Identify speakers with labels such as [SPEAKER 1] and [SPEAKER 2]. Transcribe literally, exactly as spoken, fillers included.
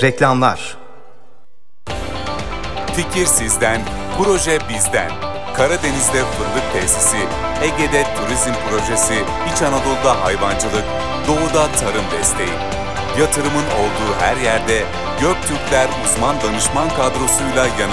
[SPEAKER 1] Reklamlar.
[SPEAKER 2] Fikir sizden, proje bizden. Karadeniz'de fındık tesisi, Ege'de turizm projesi, İç Anadolu'da hayvancılık, Doğu'da tarım desteği. Yatırımın olduğu her yerde Göktürkler uzman danışman kadrosuyla yanınızda.